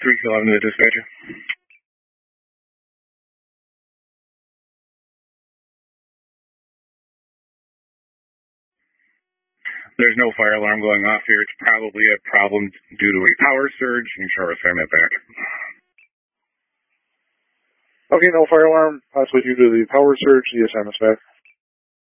311 to the dispatcher. There's no fire alarm going off here. It's probably a problem due to a power surge. You can show assignment back. Okay, no fire alarm, possibly due to the power surge. The assignment's back.